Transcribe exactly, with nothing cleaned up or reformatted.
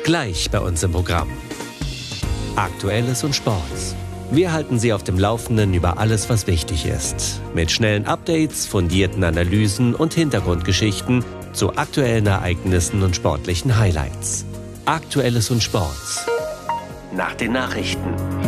Gleich bei uns im Programm. Aktuelles und Sport. Wir halten Sie auf dem Laufenden über alles, was wichtig ist. Mit schnellen Updates, fundierten Analysen und Hintergrundgeschichten zu aktuellen Ereignissen und sportlichen Highlights. Aktuelles und Sport. Nach den Nachrichten.